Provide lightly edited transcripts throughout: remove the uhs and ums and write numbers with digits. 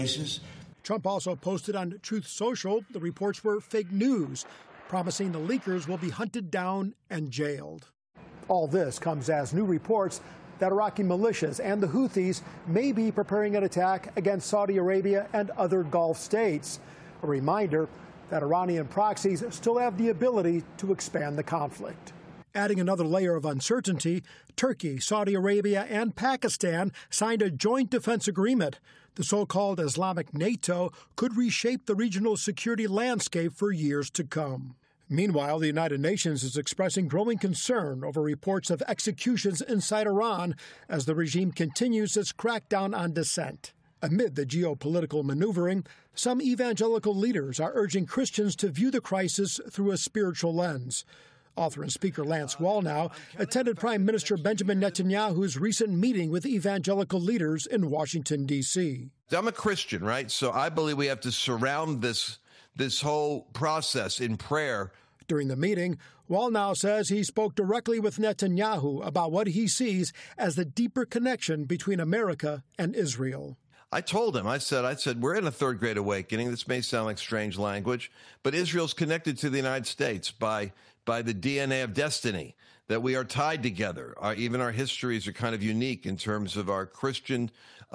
Trump also posted on Truth Social the reports were fake news, promising the leakers will be hunted down and jailed. All this comes as new reports that Iraqi militias and the Houthis may be preparing an attack against Saudi Arabia and other Gulf states. A reminder that Iranian proxies still have the ability to expand the conflict. Adding another layer of uncertainty, Turkey, Saudi Arabia, and Pakistan signed a joint defense agreement. The so-called Islamic NATO could reshape the regional security landscape for years to come. Meanwhile, the United Nations is expressing growing concern over reports of executions inside Iran as the regime continues its crackdown on dissent. Amid the geopolitical maneuvering, some evangelical leaders are urging Christians to view the crisis through a spiritual lens. Author and speaker Lance Wallnau attended Prime Minister Benjamin Netanyahu's recent meeting with evangelical leaders in Washington, D.C. I'm a Christian, right? So I believe we have to surround this whole process in prayer. During the meeting, Wallnau says he spoke directly with Netanyahu about what he sees as the deeper connection between America and Israel. I told him, I said, we're in a third great awakening. This may sound like strange language, but Israel's connected to the United States by the DNA of destiny, that we are tied together. Even our histories are kind of unique in terms of our Christian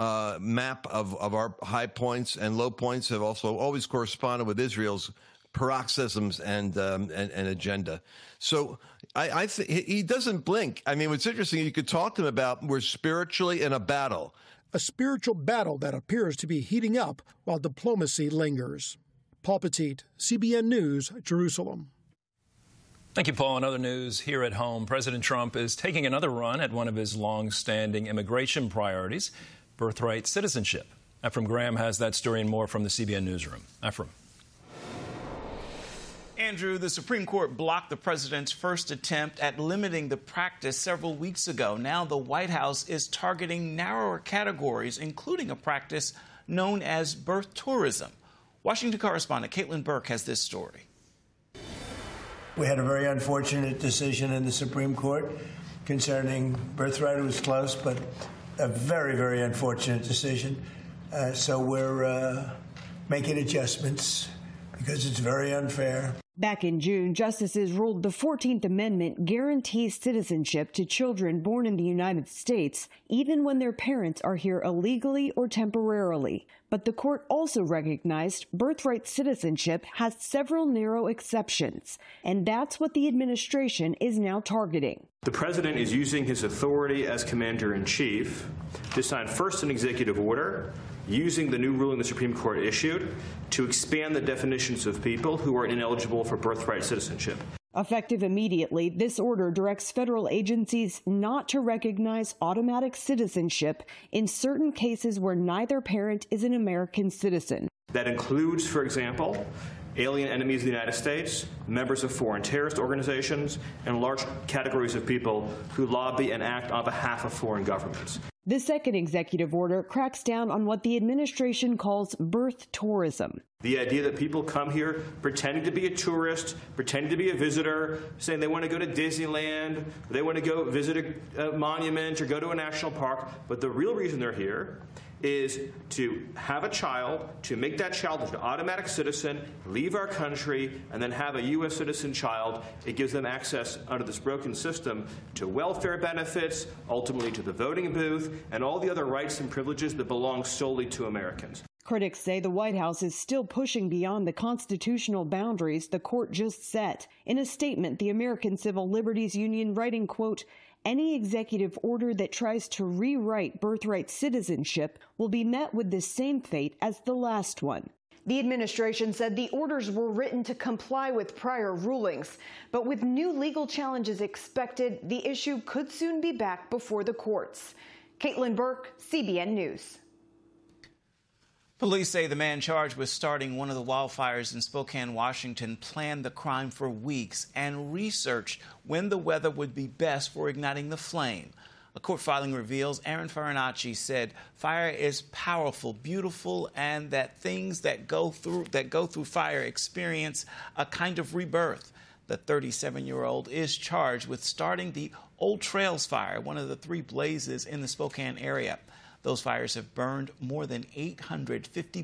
map of our high points and low points have also always corresponded with Israel's paroxysms and agenda. So I think he doesn't blink. I mean, what's interesting, you could talk to him about we're spiritually in a battle. A spiritual battle that appears to be heating up while diplomacy lingers. Paul Petit, CBN News, Jerusalem. Thank you, Paul. In other news here at home, President Trump is taking another run at one of his long-standing immigration priorities, birthright citizenship. Ephraim Graham has that story and more from the CBN Newsroom. Ephraim. Andrew, the Supreme Court blocked the president's first attempt at limiting the practice several weeks ago. Now the White House is targeting narrower categories, including a practice known as birth tourism. Washington correspondent Caitlin Burke has this story. We had a very unfortunate decision in the Supreme Court concerning birthright. It was close, but a very, very unfortunate decision. So we're making adjustments because it's very unfair. Back in June, justices ruled the 14th Amendment guarantees citizenship to children born in the United States, even when their parents are here illegally or temporarily. But the court also recognized birthright citizenship has several narrow exceptions, and that's what the administration is now targeting. The president is using his authority as commander-in-chief to sign first an executive order using the new ruling the Supreme Court issued to expand the definitions of people who are ineligible for birthright citizenship. Effective immediately, this order directs federal agencies not to recognize automatic citizenship in certain cases where neither parent is an American citizen. That includes, for example, alien enemies of the United States, members of foreign terrorist organizations, and large categories of people who lobby and act on behalf of foreign governments. The second executive order cracks down on what the administration calls birth tourism. The idea that people come here pretending to be a tourist, pretending to be a visitor, saying they want to go to Disneyland, they want to go visit a monument or go to a national park, but the real reason they're here is to have a child, to make that child an automatic citizen, leave our country, and then have a U.S. citizen child. It gives them access under this broken system to welfare benefits, ultimately to the voting booth, and all the other rights and privileges that belong solely to Americans. Critics say the White House is still pushing beyond the constitutional boundaries the court just set. In a statement, the American Civil Liberties Union writing, quote, "Any executive order that tries to rewrite birthright citizenship will be met with the same fate as the last one." The administration said the orders were written to comply with prior rulings, but with new legal challenges expected, the issue could soon be back before the courts. Caitlin Burke, CBN News. Police say the man charged with starting one of the wildfires in Spokane, Washington, planned the crime for weeks and researched when the weather would be best for igniting the flame. A court filing reveals Aaron Farinacci said fire is powerful, beautiful, and that things that go through fire experience a kind of rebirth. The 37-year-old is charged with starting the Old Trails fire, one of the three blazes in the Spokane area. Those fires have burned more than 850